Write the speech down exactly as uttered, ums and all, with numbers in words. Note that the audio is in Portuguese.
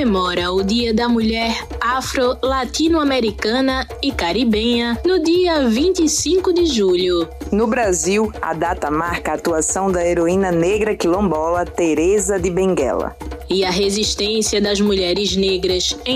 comemora o Dia da Mulher Afro-Latino-Americana e Caribenha no dia vinte e cinco de julho. No Brasil, a data marca a atuação da heroína negra quilombola Teresa de Benguela e a resistência das mulheres negras em